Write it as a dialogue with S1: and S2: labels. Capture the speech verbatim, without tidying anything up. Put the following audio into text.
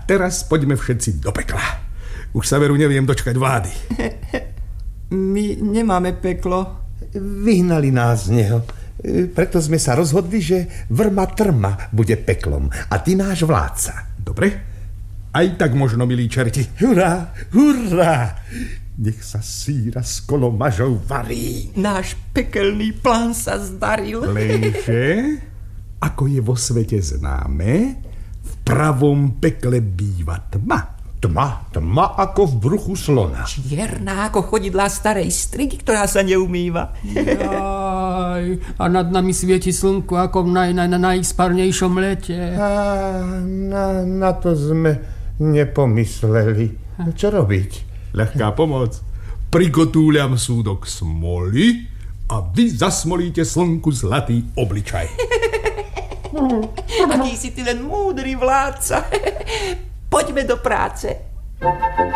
S1: teraz poďme všetci do pekla. Už sa veru neviem dočkať vlády.
S2: My nemáme peklo.
S3: Vyhnali nás z neho. Preto sme sa rozhodli, že Vrma Trma bude peklom a ty náš vládca.
S1: Dobre, aj tak možno, milí čerti.
S3: Hurá, hurá! Nech sa síra s kolomažou varí.
S2: Náš pekelný plán sa zdaril.
S1: Lenže, ako je vo svete známe, v pravom pekle býva tma.
S3: Tma, tma ako v bruchu slona.
S2: Čierna ako chodidlá starej striky, ktorá sa neumýva.
S4: Jaj, a nad nami svieti slnko ako v naj, naj, najspárnejšom lete.
S3: A na, na to sme nepomysleli. Čo robiť?
S1: Ľahká pomoc. Prigotúľam súdok smoly a vy zasmolíte slnku zlatý obličaj.
S2: Aký si ty len múdry vládca. Poďme do práce.